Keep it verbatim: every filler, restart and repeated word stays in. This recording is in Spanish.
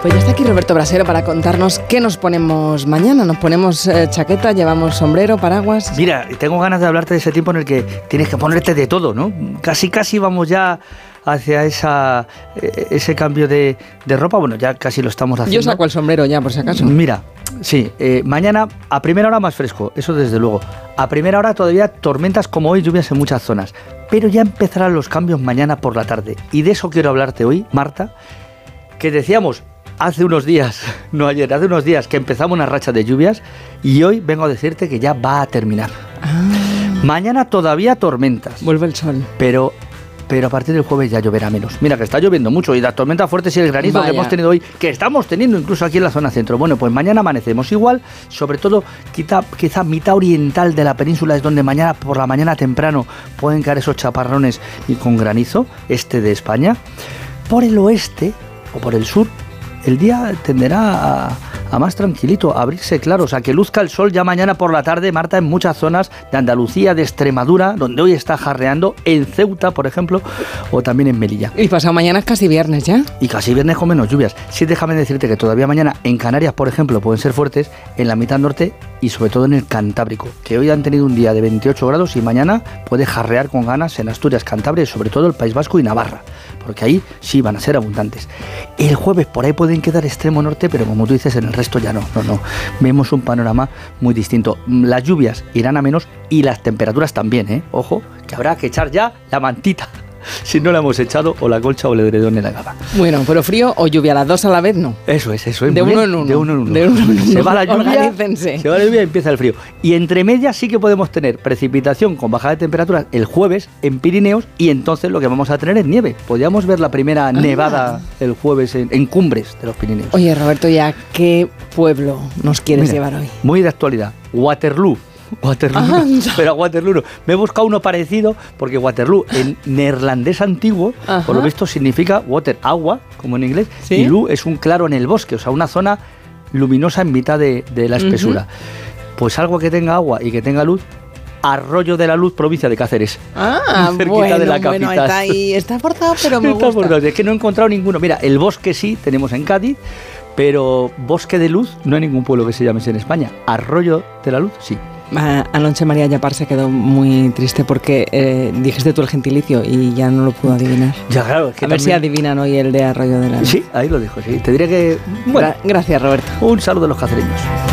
Pues ya está aquí Roberto Brasero para contarnos qué nos ponemos mañana. Nos ponemos eh, chaqueta, llevamos sombrero, paraguas. Mira, tengo ganas de hablarte de ese tiempo en el que tienes que ponerte de todo, ¿no? Casi, casi vamos ya hacia esa eh, ese cambio de, de ropa. Bueno, ya casi lo estamos haciendo. Yo saco el sombrero ya, por si acaso. Mira, sí, eh, mañana a primera hora más fresco, eso desde luego. A primera hora todavía tormentas como hoy, lluvias en muchas zonas. Pero ya empezarán los cambios mañana por la tarde. Y de eso quiero hablarte hoy, Marta, que decíamos hace unos días, no ayer, hace unos días que empezamos una racha de lluvias y hoy vengo a decirte que ya va a terminar. Ah. Mañana todavía tormentas. Vuelve el sol. Pero... pero a partir del jueves ya lloverá menos. Mira que está lloviendo mucho y las tormentas fuertes y el granizo Vaya. que hemos tenido hoy, que estamos teniendo incluso aquí en la zona centro. Bueno, pues mañana amanecemos igual, sobre todo quizá, quizá mitad oriental de la península es donde mañana por la mañana temprano pueden caer esos chaparrones y con granizo, este de España. Por el oeste o por el sur, el día tenderá a, a más tranquilito, a abrirse claro, o sea, que luzca el sol ya mañana por la tarde, Marta, en muchas zonas de Andalucía, de Extremadura, donde hoy está jarreando, en Ceuta, por ejemplo, o también en Melilla. Y pasado mañana es casi viernes ya. Y casi viernes con menos lluvias. Sí, déjame decirte que todavía mañana en Canarias, por ejemplo, pueden ser fuertes, en la mitad norte y sobre todo en el Cantábrico, que hoy han tenido un día de veintiocho grados y mañana puede jarrear con ganas en Asturias, Cantabria y sobre todo el País Vasco y Navarra, porque ahí sí van a ser abundantes. El jueves por ahí pueden quedar extremo norte, pero como tú dices, en el resto ya no, no, no. Vemos un panorama muy distinto. Las lluvias irán a menos y las temperaturas también, ¿eh? Ojo, que habrá que echar ya la mantita, si no la hemos echado, o la colcha o el edredón en la cama. Bueno, pero frío o lluvia, las dos a la vez no. Eso es, eso es. De muy uno bien. en uno. De uno en uno. De uno en uno. Se va la lluvia, Organícense. se va la lluvia y empieza el frío. Y entre medias sí que podemos tener precipitación con bajada de temperaturas el jueves en Pirineos y entonces lo que vamos a tener es nieve. Podríamos ver la primera ah. nevada el jueves en, en cumbres de los Pirineos. Oye, Roberto, ¿y a qué pueblo nos quieres Mira, llevar hoy? Muy de actualidad. Waterloo. Waterloo, ah, no, pero a Waterloo no. Me he buscado uno parecido porque Waterloo en neerlandés antiguo, Ajá. por lo visto significa water, agua, como en inglés, ¿sí? Y loo es un claro en el bosque, o sea, una zona luminosa en mitad de, de la espesura. Uh-huh. Pues algo que tenga agua y que tenga luz, Arroyo de la Luz, provincia de Cáceres. Ah, cerquita bueno, de la capital. Bueno, está ahí, está forzado, pero me está gusta. Forzado. Es que no he encontrado ninguno. Mira, el bosque sí tenemos en Cádiz, pero bosque de luz no hay ningún pueblo que se llame así en España. Arroyo de la Luz, sí. Anoche María Yapar se quedó muy triste porque eh, dijiste tú el gentilicio y ya no lo pudo adivinar. Ya, claro. Es que a ver también... si adivinan hoy el de Arroyo de la Luz. Sí, ahí lo dejo, sí. Te diré que... Bueno, Gra- gracias, Roberto. Un saludo de los cacereños.